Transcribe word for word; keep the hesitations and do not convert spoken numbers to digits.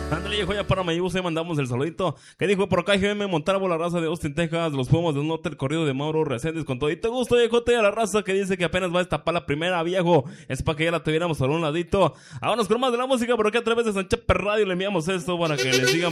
Ándale, viejo, ya para Mayú se mandamos el saludito. ¿Qué dijo por acá G M Montalvo, la raza de Austin, Texas? Los Pumas del Norte, el corrido de Mauro Reséndiz con todo. Y te gusta, viejote, a la raza que dice que apenas va a destapar la primera, viejo. Es para que ya la tuviéramos a un ladito. Vámonos con más de la música, por acá a través de Sanchepe Radio le enviamos esto para que le sigan